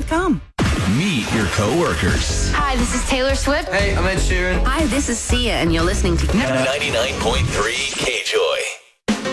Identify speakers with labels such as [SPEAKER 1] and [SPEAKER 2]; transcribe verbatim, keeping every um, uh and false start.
[SPEAKER 1] com.
[SPEAKER 2] Meet your co-workers.
[SPEAKER 3] Hi, this is Taylor Swift.
[SPEAKER 4] Hey, I'm Ed Sheeran.
[SPEAKER 5] Hi, this is Sia, and you're listening to
[SPEAKER 2] ninety-nine point three K J O.